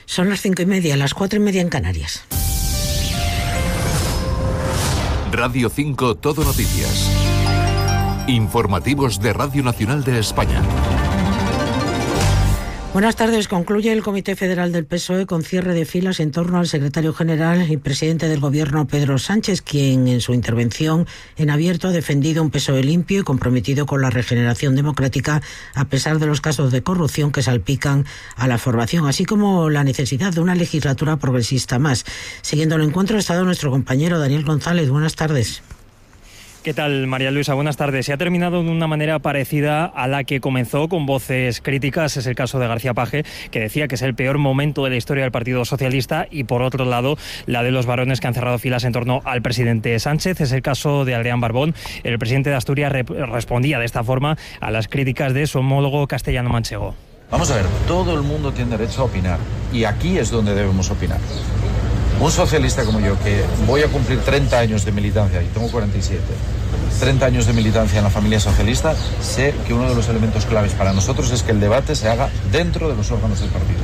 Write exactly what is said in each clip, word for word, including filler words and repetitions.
Son las cinco y media, las cuatro y media en Canarias. Radio cinco Todo Noticias. Informativos de Radio Nacional de España. Buenas tardes. Concluye el Comité Federal del P S O E con cierre de filas en torno al secretario general y presidente del Gobierno, Pedro Sánchez, quien en su intervención en abierto ha defendido un P S O E limpio y comprometido con la regeneración democrática a pesar de los casos de corrupción que salpican a la formación, así como la necesidad de una legislatura progresista más. Siguiendo el encuentro ha estado nuestro compañero Daniel González. Buenas tardes. ¿Qué tal, María Luisa? Buenas tardes. Se ha terminado de una manera parecida a la que comenzó, con voces críticas. Es el caso de García Paje, que decía que es el peor momento de la historia del Partido Socialista, y por otro lado, la de los varones que han cerrado filas en torno al presidente Sánchez. Es el caso de Adrián Barbón. El presidente de Asturias rep- respondía de esta forma a las críticas de su homólogo castellano-manchego. Vamos a ver, todo el mundo tiene derecho a opinar, y aquí es donde debemos opinar. Un socialista como yo, que voy a cumplir treinta años de militancia, y tengo cuarenta y siete, treinta años de militancia en la familia socialista, sé que uno de los elementos claves para nosotros es que el debate se haga dentro de los órganos del partido.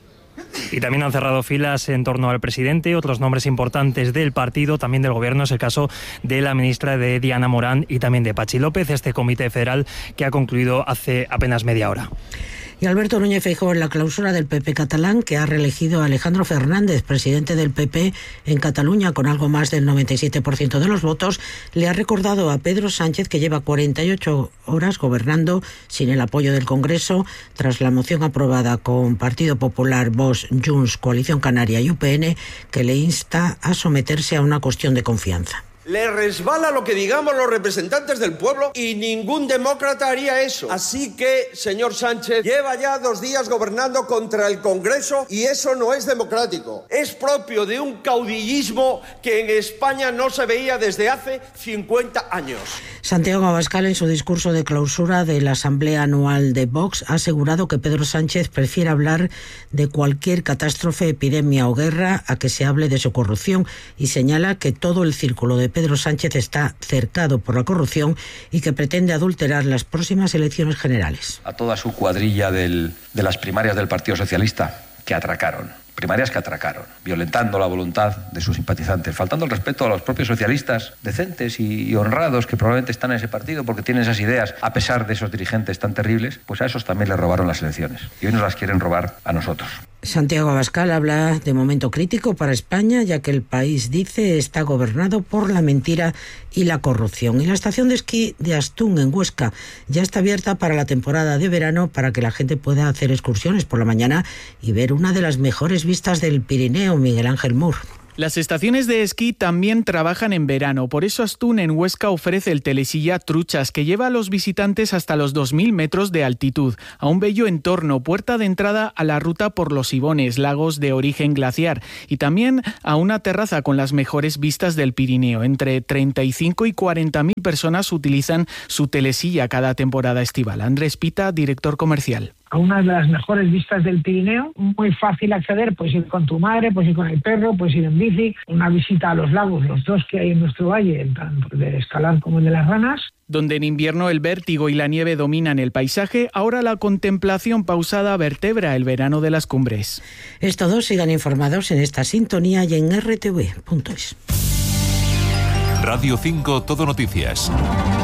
Y también han cerrado filas en torno al presidente otros nombres importantes del partido, también del gobierno. Es el caso de la ministra de Diana Morán y también de Pachi López, este comité federal que ha concluido hace apenas media hora. Y Alberto Núñez Feijóo, en la clausura del P P catalán, que ha reelegido a Alejandro Fernández, presidente del P P en Cataluña, con algo más del noventa y siete por ciento de los votos, le ha recordado a Pedro Sánchez que lleva cuarenta y ocho horas gobernando sin el apoyo del Congreso, tras la moción aprobada con Partido Popular, Vox, Junts, Coalición Canaria y U P N, que le insta a someterse a una cuestión de confianza. Le resbala lo que digamos los representantes del pueblo y ningún demócrata haría eso. Así que, señor Sánchez, lleva ya dos días gobernando contra el Congreso y eso no es democrático. Es propio de un caudillismo que en España no se veía desde hace cincuenta años. Santiago Abascal, en su discurso de clausura de la Asamblea Anual de Vox, ha asegurado que Pedro Sánchez prefiere hablar de cualquier catástrofe, epidemia o guerra a que se hable de su corrupción, y señala que todo el círculo de Pedro Sánchez está cercado por la corrupción y que pretende adulterar las próximas elecciones generales. A toda su cuadrilla del, de las primarias del Partido Socialista, que atracaron. Primarias que atracaron, violentando la voluntad de sus simpatizantes, faltando el respeto a los propios socialistas decentes y, y honrados que probablemente están en ese partido porque tienen esas ideas, a pesar de esos dirigentes tan terribles, pues a esos también les robaron las elecciones y hoy nos las quieren robar a nosotros. Santiago Abascal habla de momento crítico para España, ya que el país, dice, está gobernado por la mentira y la corrupción. Y la estación de esquí de Astún, en Huesca, ya está abierta para la temporada de verano, para que la gente pueda hacer excursiones por la mañana y ver una de las mejores vistas del Pirineo. Miguel Ángel Mur. Las estaciones de esquí también trabajan en verano, por eso Astún en Huesca ofrece el telesilla Truchas, que lleva a los visitantes hasta los dos mil metros de altitud, a un bello entorno, puerta de entrada a la ruta por los Ibones, lagos de origen glaciar, y también a una terraza con las mejores vistas del Pirineo. Entre treinta y cinco y cuarenta mil personas utilizan su telesilla cada temporada estival. Andrés Pita, director comercial. A una de las mejores vistas del Pirineo, muy fácil acceder, puedes ir con tu madre, puedes ir con el perro, puedes ir en bici, una visita a los lagos, los dos que hay en nuestro valle, tanto el de Escalar como el de Las Ranas. Donde en invierno el vértigo y la nieve dominan el paisaje, ahora la contemplación pausada vertebra el verano de las cumbres. Es todo, sigan informados en esta sintonía y en r t v punto es. Radio cinco Todo Noticias.